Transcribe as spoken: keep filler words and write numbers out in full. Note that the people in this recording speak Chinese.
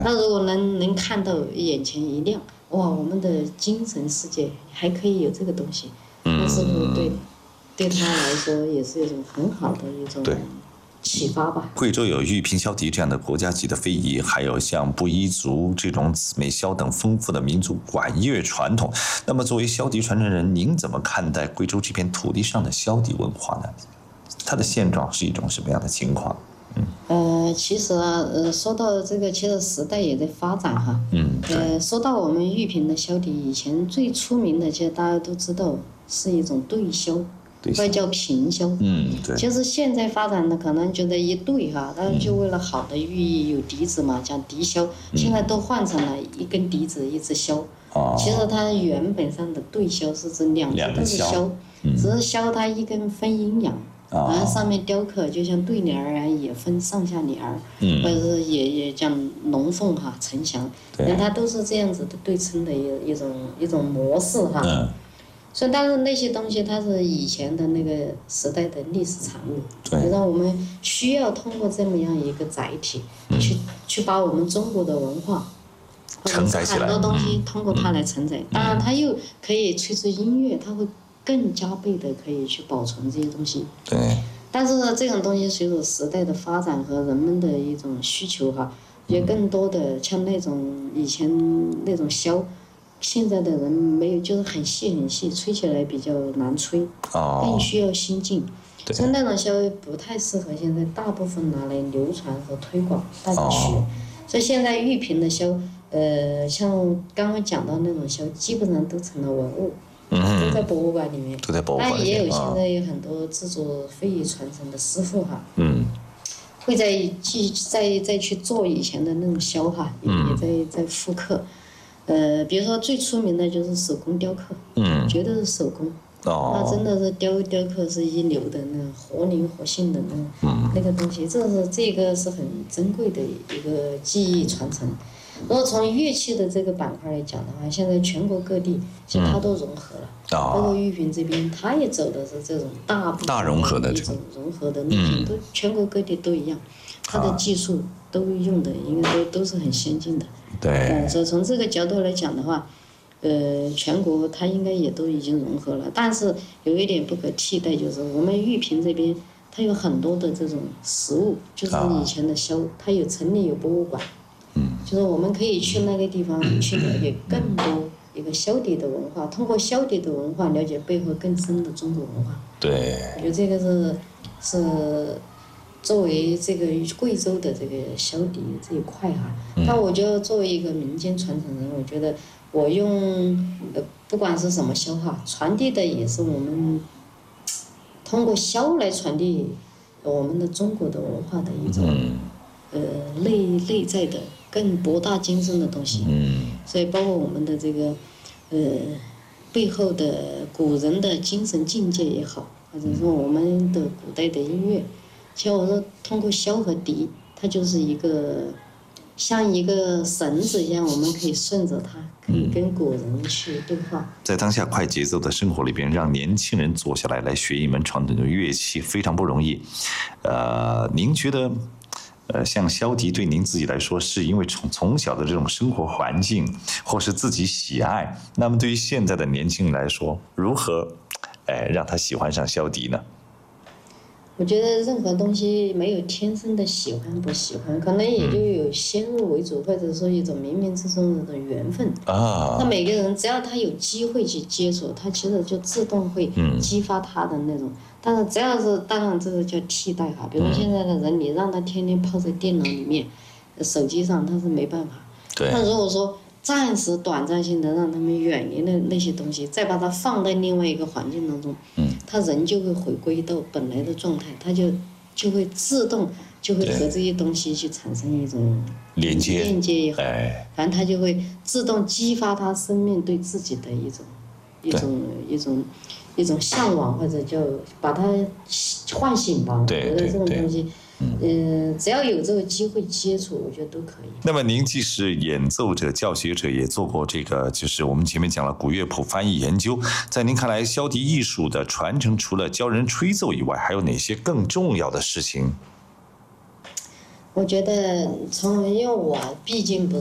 那如果能能看到眼前一亮，哇，我们的精神世界还可以有这个东西，那是不是对对他来说也是一种很好的一种启发吧？ 贵州有玉屏箫笛这样的国家级的非遗，还有像布依族这种姊妹箫等丰富的民族管乐传统。那么，作为箫笛传承人，您怎么看待贵州这片土地上的箫笛文化呢？它的现状是一种什么样的情况？ 嗯，呃，其实啊，呃，说到这个，其实时代也在发展哈。 嗯， 呃，说到我们玉屏的箫笛，以前最出名的，其实大家都知道是一种对箫，或者叫平箫。 嗯，对。 其实现在发展的可能觉得一对哈，但是就为了好的寓意，有笛子嘛，讲笛箫，现在都换成了一根笛子一支箫。哦。其实它原本上的对箫是指两个都是箫，只是箫它一根分阴阳。然后上面雕刻就像对联儿啊，也分上下联儿，嗯、或者是也也讲龙凤哈、呈祥，人它都是这样子的对称的一一种一种模式哈。嗯、所以，但是那些东西它是以前的那个时代的历史产物，对，让我们需要通过这么样一个载体，嗯、去去把我们中国的文化， 承载起来， 很多东西通过它来承载。嗯、当然，它又可以吹出音乐，它会。更加倍的可以去保存这些东西， 对。 但是呢，这种东西随着时代的发展和人们的一种需求哈，也更多的像那种以前那种箫，现在的人没有，就是很细很细，吹起来比较难吹，哦、更需要心境。所以那种箫不太适合现在大部分拿来流传和推广大家学。哦、所以现在玉屏的箫，呃，像刚刚讲到那种箫，基本上都成了文物。嗯、都在博物馆里面， 都在博物馆里面。 但也有现在有很多制作非遗传承的师傅哈， 嗯， 会在继再再去做以前的那种箫哈，也、嗯、也在在复刻。呃，比如说最出名的就是手工雕刻，嗯，绝对是手工，哦，那真的是雕雕刻是一流的，那活灵活现的那、嗯、那个东西，这是这个是很珍贵的一个技艺传承。如果从乐器的这个板块来讲的话，现在全国各地其实它都融合了，嗯哦、包括玉屏这边，它也走的是这种大部大融合的一种融合的路线，嗯、都全国各地都一样，它的技术都用的应该都都是很先进的。 对。 嗯，所以从这个角度来讲的话，呃，全国它应该也都已经融合了，但是有一点不可替代，就是我们玉屏这边它有很多的这种实物，就是以前的箫，它有城里有博物馆。嗯，就是我们可以去那个地方去了解更多一个箫笛的文化，通过箫笛的文化了解背后更深的中国文化。 对， 我觉得这个是是作为这个贵州的这个箫笛这一块哈，但我觉得作为一个民间传承人，我觉得我用呃不管是什么箫哈，传递的也是我们通过箫来传递我们的中国的文化的一种、嗯、呃内内在的。更博大精深的东西，嗯，所以包括我们的这个，呃，背后的古人的精神境界也好，或者说我们的古代的音乐，其实我说通过箫和笛，它就是一个像一个绳子一样，我们可以顺着它，可以跟古人去对话。 在当下快节奏的生活里边，让年轻人坐下来来学一门传统的乐器非常不容易。呃，您觉得？呃，像箫笛对您自己来说，是因为从从小的这种生活环境，或是自己喜爱。那么对于现在的年轻人来说，如何，哎，让他喜欢上箫笛呢？ 我觉得任何东西没有天生的喜欢不喜欢，可能也就有先入为主，或者说一种冥冥之中的缘分啊。那每个人只要他有机会去接触，他其实就自动会激发他的那种。嗯、但是只要是当然这个叫替代哈，比如现在的人，你让他天天泡在电脑里面、手机上，他是没办法。 对。 那如果说暂时短暂性的让他们远离了那些东西，再把它放在另外一个环境当中，嗯，他人就会回归到本来的状态，他就就会自动就会和这些东西去产生一种连接， 链接也好，反正他就会自动激发他生命对自己的一种一种一种一种向往，或者叫把它唤醒吧。我觉得这种东西。嗯，只要有这个机会接触，我觉得都可以。 那么您既是演奏者、教学者，也做过这个，就是我们前面讲了古乐谱翻译研究。在您看来，箫笛艺术的传承，除了教人吹奏以外，还有哪些更重要的事情？ 我觉得从因为我毕竟不